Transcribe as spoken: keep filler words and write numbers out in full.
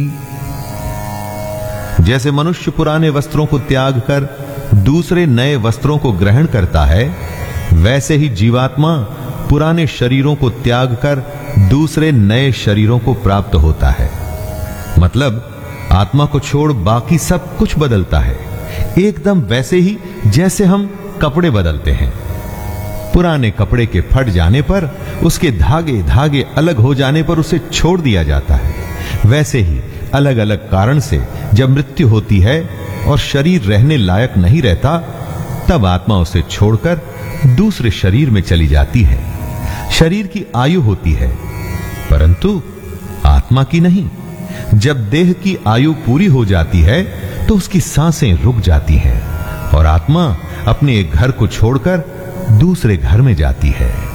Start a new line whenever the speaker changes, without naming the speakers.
जैसे मनुष्य पुराने वस्त्रों को त्याग कर दूसरे नए वस्त्रों को ग्रहण करता है, वैसे ही जीवात्मा पुराने शरीरों को त्याग कर दूसरे नए शरीरों को प्राप्त होता है। मतलब आत्मा को छोड़ बाकी सब कुछ बदलता है, एकदम वैसे ही जैसे हम कपड़े बदलते हैं। पुराने कपड़े के फट जाने पर, उसके धागे धागे अलग हो जाने पर उसे छोड़ दिया जाता है। वैसे ही अलग अलग कारण से जब मृत्यु होती है और शरीर रहने लायक नहीं रहता, तब आत्मा उसे छोड़कर दूसरे शरीर में चली जाती है। शरीर की आयु होती है, परंतु आत्मा की नहीं। जब देह की आयु पूरी हो जाती है तो उसकी सांसें रुक जाती हैं और आत्मा अपने एक घर को छोड़कर दूसरे घर में जाती है।